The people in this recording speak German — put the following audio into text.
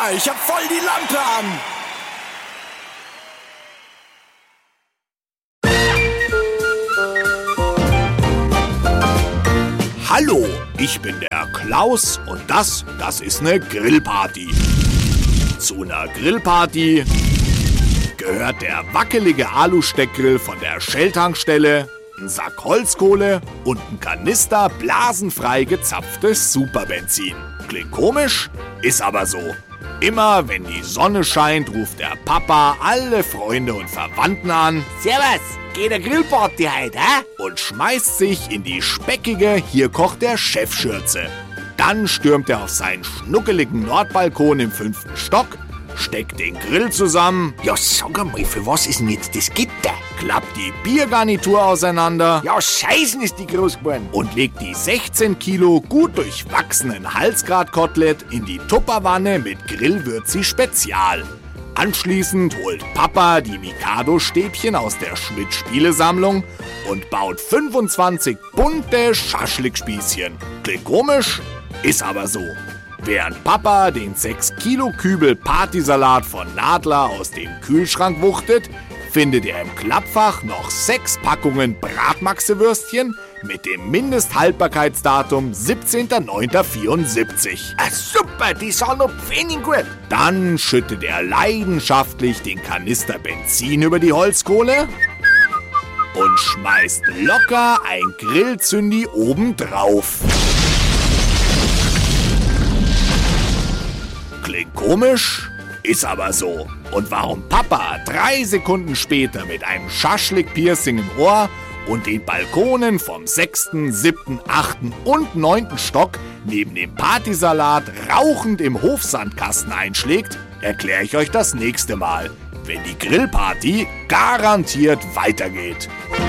ich hab voll die Lampe an. Hallo, ich bin der Klaus und das ist eine Grillparty. Zu einer Grillparty gehört der wackelige Alusteckkgrill von der Shell-Tankstelle, ein Sack Holzkohle und ein Kanister blasenfrei gezapftes Superbenzin. Klingt komisch, ist aber so. Immer wenn die Sonne scheint, ruft der Papa alle Freunde und Verwandten an. Servus, geht der Grillparty heute, hä? Und schmeißt sich in die speckige Hier kocht der Chef-Schürze. Dann stürmt er auf seinen schnuckeligen Nordbalkon im 5. Stock, steckt den Grill zusammen. Ja, sag einmal, für was ist denn jetzt das Gitter? Klappt die Biergarnitur auseinander. Ja, scheißen ist die groß geworden. Und legt die 16 Kilo gut durchwachsenen Halsgratkotelett in die Tupperwanne mit Grillwürzi Spezial. Anschließend holt Papa die Mikado-Stäbchen aus der Schmidt-Spielesammlung und baut 25 bunte Schaschlikspießchen. Klingt komisch, ist aber so. Während Papa den 6 Kilo Kübel Partysalat von Nadler aus dem Kühlschrank wuchtet, findet er im Klappfach noch 6 Packungen Bratmaxewürstchen mit dem Mindesthaltbarkeitsdatum 17.09.74. Ah, super, die sind noch pfennig gut. Dann schüttet er leidenschaftlich den Kanister Benzin über die Holzkohle und schmeißt locker ein Grillzündi obendrauf. Klingt komisch, ist aber so. Und warum Papa 3 Sekunden später mit einem Schaschlik-Piercing im Ohr und den Balkonen vom 6., 7., 8. und 9. Stock neben dem Partysalat rauchend im Hofsandkasten einschlägt, erkläre ich euch das nächste Mal, wenn die Grillparty garantiert weitergeht.